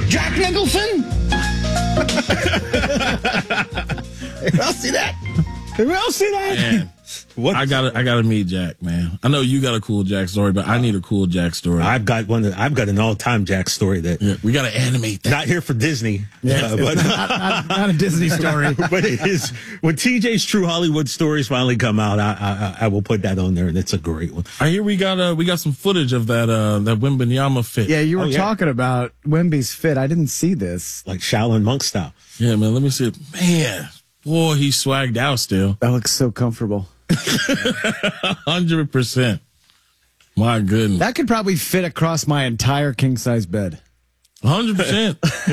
Jack Nicholson? Anyone else see that? Anyone else see that? Man, What? I gotta meet Jack, man. I know you got a cool Jack story, but I need a cool Jack story. I've got an all-time Jack story that Yeah, we gotta animate that. not here for Disney, But not a Disney story. but it is when TJ's True Hollywood Stories finally come out. I will put that on there, and it's a great one. I hear we got some footage of that Wembanyama fit. Yeah, you were yeah. talking about Wemby's fit. I didn't see this. Like Shaolin Monk style. Yeah, man. Let me see it. Man, boy, he swagged out still. That looks so comfortable. 100%. My goodness. That could probably fit across my entire king-size bed. 100%.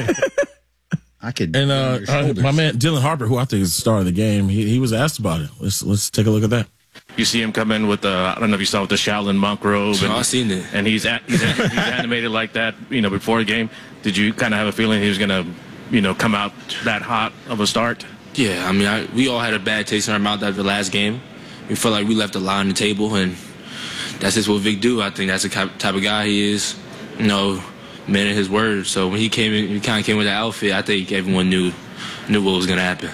I could. And your shoulders. my man Dylan Harper, who I think is the star of the game, he was asked about it. Let's take a look at that. You see him come in with I don't know if you saw with the Shaolin monk robe. And, I seen it. And he's animated like that, before the game. Did you kind of have a feeling he was going to, come out that hot of a start? Yeah, I mean, we all had a bad taste in our mouth after the last game. We felt like we left a lot on the table, and that's just what Vic do. I think that's the type of guy he is, man of his word. So when he kind of came with that outfit, I think everyone knew what was going to happen.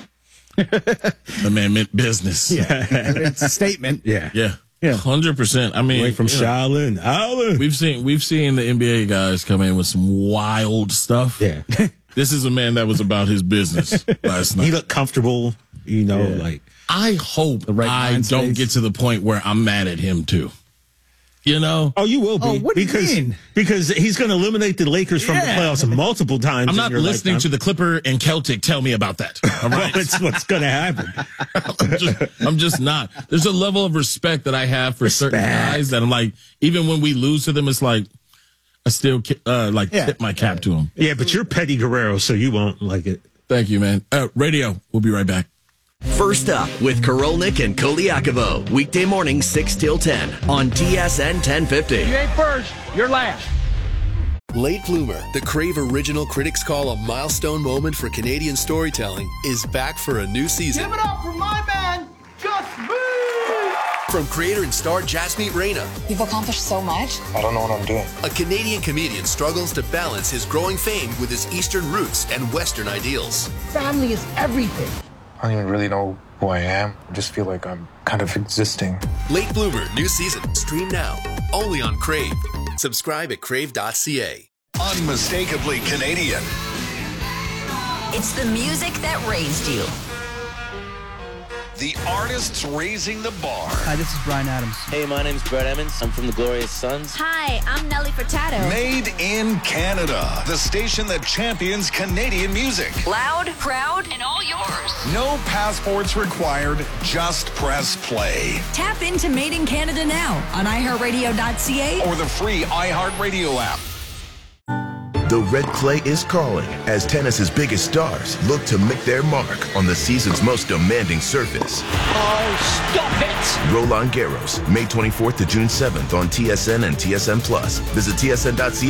The man meant business. Yeah, it's a statement. Yeah. Yeah. Yeah. 100%. I mean, Away from you know, Shaolin. Allen. we've seen the NBA guys come in with some wild stuff. Yeah. This is a man that was about his business last He night. looked comfortable, like. I hope right I mind don't space. get to the point where I'm mad at him too. Oh, you will be. Oh, what do you because, mean? Because he's going to eliminate the Lakers from the Yeah. playoffs multiple times. I'm not listening to the Clipper and Celtic tell me about that. All right. That's what's going to happen. I'm just not. There's a level of respect that I have for certain guys that I'm like, even when we lose to them, it's like I still tip my cap to them. Yeah, but you're Petty Guerrero, so you won't like it. Thank you, man. Radio. We'll be right back. First up with Korolnik and Koliakovo. Weekday morning 6 till 10 on TSN 1050. ain't first, you're last. Late Bloomer, the Crave original critics call a milestone moment for Canadian storytelling, is back for a new season. Give it up for my man, Just Me! From creator and star Jasmeet Reina, You've accomplished so much. I don't know what I'm doing. a Canadian comedian struggles to balance his growing fame with his Eastern roots and Western ideals. Family is everything. I don't even really know who I am. I just feel like I'm kind of existing. Late Bloomer, new season. Stream now. Only on Crave. Subscribe at crave.ca. Unmistakably Canadian. It's the music that raised you. The artists raising the bar. Hi, this is Brian Adams. Hey, my name's Brett Emmons. I'm from the Glorious Sons. Hi, I'm Nelly Furtado. Made in Canada. The station that champions Canadian music. Loud, proud, and all yours. No passports required. Just press play. Tap into Made in Canada now on iHeartRadio.ca. Or the free iHeartRadio app. The Red Clay is calling as tennis's biggest stars look to make their mark on the season's most demanding surface. Oh, stop it! Roland Garros, May 24th to June 7th on TSN and TSN Plus. Visit tsn.ca